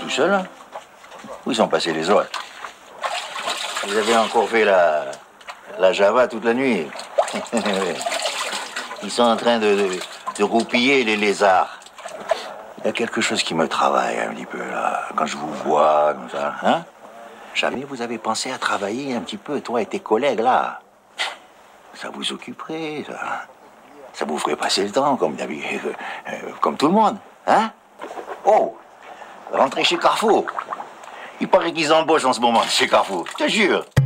tout seul, hein? Où sont passés les autres? Vous avez encore fait la Java toute la nuit. Ils sont en train de roupiller les lézards. Il y a quelque chose qui me travaille un petit peu, là, quand je vous vois, comme ça, hein? Jamais vous avez pensé à travailler un petit peu, toi et tes collègues, là? Ça vous occuperait, ça. Ça vous ferait passer le temps, comme tout le monde, hein? Oh! Rentrez chez Carrefour. Il paraît qu'ils embauchent en ce moment chez Carrefour, je te jure.